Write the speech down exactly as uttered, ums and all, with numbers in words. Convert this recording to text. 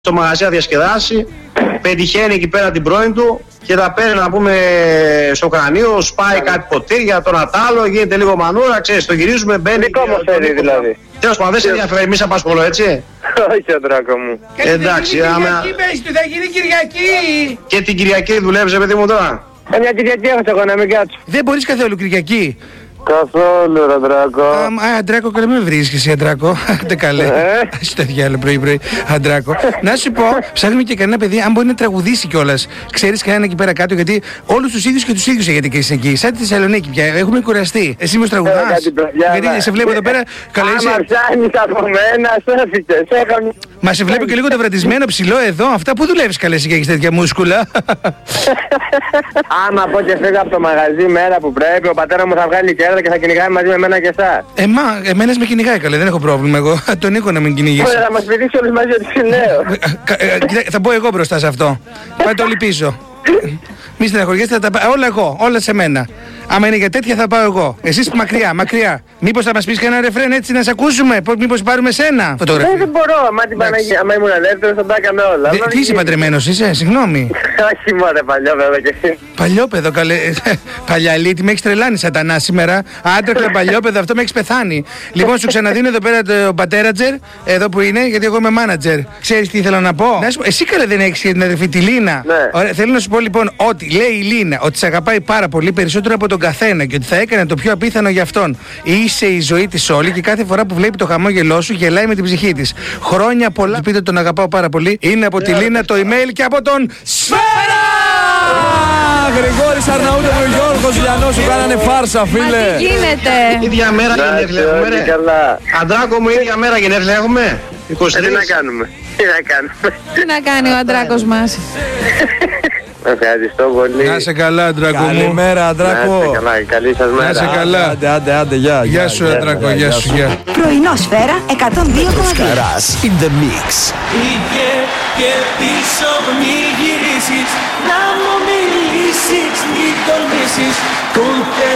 στο μαγαζί να διασκεδάσει, πετυχαίνει εκεί πέρα την πρώην του και τα παίρνει να πούμε στο κρανίο, σπάει yeah. κάτι ποτήρια, τον ατάλλο, γίνεται λίγο μανούρα, ξέρεις, το γυρίζουμε, μπαίνει. Δικό μου θέλει δηλαδή. Τέλος πάντων, δεν σε ενδιαφέρει, μη σε απασχολώ, έτσι. Όχι, Αντράκο μου. Και εντάξει, την άμα... Κυριακή πες του, θα γίνει Κυριακή. Και την Κυριακή δουλεύεις, παιδί μου τώρα. Ε, μια Κυριακή έχω εγώ να μην κάτσω. Δεν μπορείς καθόλου Κυριακή. Καθόλου, ρε Αντράκο. Α, Αντράκο, καλά με βρίσκεις, Αντράκο. Δεν καλέ. Στο διάλογο πρωί-πρωί, Αντράκο. Να σου πω, ψάχνουμε και κανένα παιδί, αν μπορεί να τραγουδήσει κιόλας. Ξέρεις κανένα εκεί πέρα κάτω, γιατί όλους τους ίδιους και τους ίδιους έχετε και εσείς εκεί. Σαν τη Θεσσαλονίκη πια, έχουμε κουραστεί. Εσύ μες τραγουδάς. Γιατί σε βλέπω εδώ πέρα. Καλά είσαι. Άμα ψάχνεις από μένα, σέφηκες. Μα σε βλέπω και λίγο το βραντισμένο ψηλό εδώ. Αυτά που δουλεύεις καλέ και έχεις τέτοια μούσκουλα. Άμα πω και φύγω από το μαγαζί μέρα που πρέπει, ο πατέρα μου θα βγάλει κέρδα και θα κυνηγάει μαζί με εμένα και εσάς. Ε, μα, εμένας με κυνηγάει καλέ, δεν έχω πρόβλημα εγώ. Τον Νίκο να μην κυνηγήσει. Ωραία, θα μας πηδήσει όλους μαζί ότι είναι νέο. Θα μπω εγώ μπροστά σε αυτό. Πάτε όλοι πίσω. Μη στεναχωριέστε, θα τα πάω όλα εγώ, όλα σε μένα. Άμα είναι για τέτοια θα πάω εγώ. Εσείς μακριά, μακριά. Μήπως θα μας πεις κανένα ρεφρέν έτσι να σε ακούσουμε, μήπως πάρουμε σένα φωτογραφία. Δεν, δεν μπορώ, άμα την Παναγία, άμα ήμουν ελεύθερος θα τα έκανα όλα. Δε, τι είσαι παντρεμένος είσαι, συγγνώμη. Όχι μωρέ, παλιόπαιδο κι εσύ. Παλιόπαιδο καλέ, παλιαλίτη, με έχεις τρελάνει σατανά σήμερα. Άντρακλα παλιόπαιδο, αυτό με έχεις πεθάνει. Λοιπόν, σου ξαναδίνω εδώ πέρα το πατέρατζερ, εδώ που είναι, γιατί εγώ είμαι μάνατζερ. Ξέρεις τι ήθελα να πω. Να σου πω, εσύ καλέ δεν έχεις την αδερφή τη Λίνα. Ναι. Ωραία, θέλω να σου πω λοιπόν ότι λέει η Λίνα ότι σε αγαπάει πάρα πολύ περισσότερο από τον καθένα και ότι θα έκανε το πιο απίθανο για αυτόν. Είσαι η ζωή της όλη και κάθε φορά που βλέπει το χαμόγελό σου γελάει με την ψυχή της. Χρόνια πολλά. Πείτε ότι τον αγαπάω πάρα πολύ. Είναι από τη Λίνα το email και από τον Σφαίρα! Γρηγόρης Αρναούτογλου, Γιώργος Λιανός σου κάνανε φάρσα, φίλε. Μα τι γίνεται. Ίδια μέρα γενέθλια έχουμε, ρε. Αντράκο μου, ίδια μέρα γενέθλια έχουμε. είκοσι τρεις. Τι να κάνουμε. Τι να κάνουμε. Τι να κάνει ο Αντράκος μας. Ευχαριστώ πολύ. Να σε καλά, Αντράκο μου. Καλημέρα, Αντράκο. Να είστε καλά, καλή σας μέρα. Να σε καλά. Άντε, άντε, άντε, γεια. Γεια σου, Αντράκο, γεια σου, γεια. Πρωινό Σφαίρα εκατόν δύο κόμμα δύο. Καράς in the mix. Πήγε και πίσω μη γυρίσεις, να μου μιλήσεις, μη τολμήσεις.